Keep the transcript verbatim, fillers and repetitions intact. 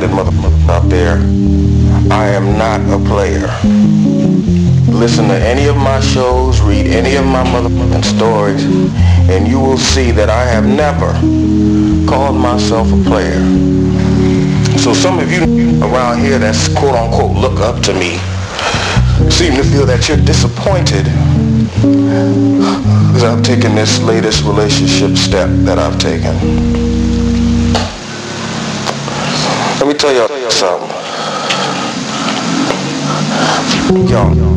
minded motherfuckers out there, I am not a player. Listen to any of my shows, read any of my motherfucking stories, and you will see that I have never called myself a player. So some of you around here that's quote unquote look up to me seem to feel that you're disappointed because I've taken this latest relationship step that I've taken. Let me tell y'all something. Y'all.